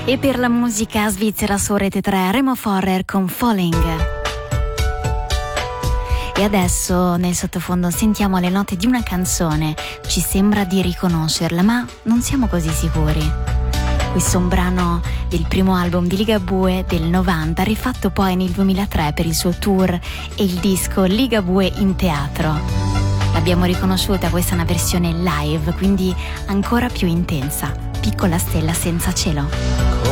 E per la musica svizzera su Rete 3, Remo Forrer con Falling. E adesso nel sottofondo sentiamo le note di una canzone. Ci sembra di riconoscerla, ma non siamo così sicuri. Questo è un brano del primo album di Ligabue del 90, rifatto poi nel 2003 per il suo tour e il disco Ligabue in teatro. L'abbiamo riconosciuta, questa è una versione live, quindi ancora più intensa. Piccola stella senza cielo.